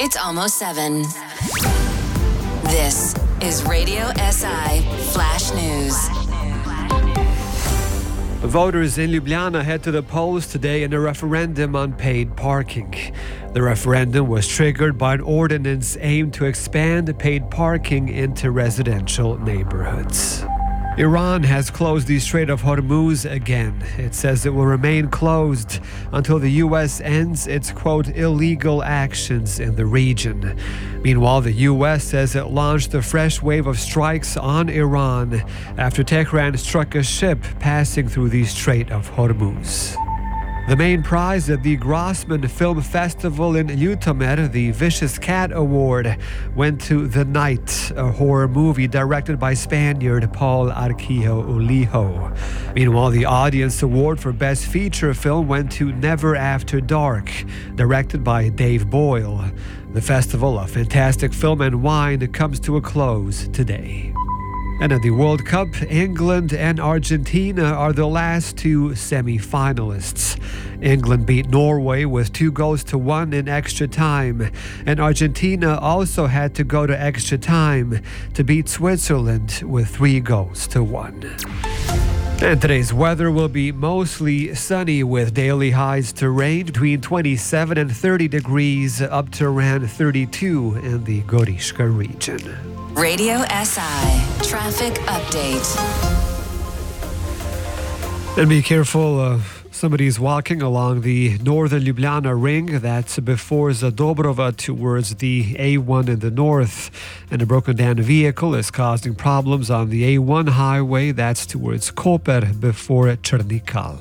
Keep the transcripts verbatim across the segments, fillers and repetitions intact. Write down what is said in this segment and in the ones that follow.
It's almost seven. This is Radio S I Flash News. Voters in Ljubljana head to the polls today in a referendum on paid parking. The referendum was triggered by an ordinance aimed to expand paid parking into residential neighborhoods. Iran has closed the Strait of Hormuz again. It says it will remain closed until the U S ends its, quote, illegal actions in the region. Meanwhile, the U S says it launched a fresh wave of strikes on Iran after Tehran struck a ship passing through the Strait of Hormuz. The main prize at the Grossman Film Festival in Ljutomer, the Vicious Cat Award, went to The Night, a horror movie directed by Spaniard Paul Arquijo Ulijo. Meanwhile, the Audience Award for Best Feature Film went to Never After Dark, directed by Dave Boyle. The Festival of Fantastic Film and Wine comes to a close today. And at the World Cup, England and Argentina are the last two semi-finalists. England beat Norway with two goals to one in extra time, and Argentina also had to go to extra time to beat Switzerland with three goals to one. And today's weather will be mostly sunny with daily highs to range between twenty-seven and thirty degrees up to around thirty-two in the Gorishka region. Radio S I Traffic Update. And be careful, uh, somebody's walking along the northern Ljubljana ring. That's before Zadobrova towards the A one in the north. And a broken down vehicle is causing problems on the A one highway. That's towards Koper before Chernikal.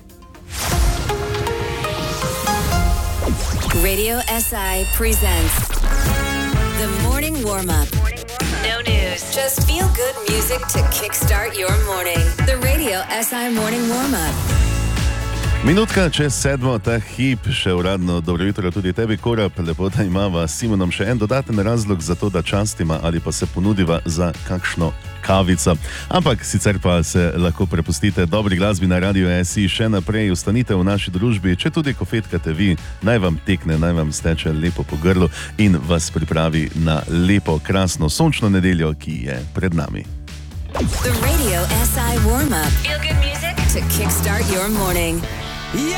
Radio S I presents The Morning Warm-Up. No news, just feel-good music to kickstart your morning. The Radio S I Morning Warm-Up. Minutka čez sedmo, ta hip, še uradno dobro jutro tudi tebi, Korab. Lepo, da imava s Simonom še en dodaten razlog za to, da častima ali pa se ponudiva za kakšno kavico. Ampak sicer pa se lahko prepustite dobri glasbi na Radio S I še naprej. Ostanite v naši družbi, če tudi ko fetkate vi, naj vam tekne, naj vam steče lepo po grlu in vas pripravi na lepo, krasno, sončno nedeljo, ki je pred nami. The Radio S I Warm-Up. Feel good music to kickstart your morning. Yeah!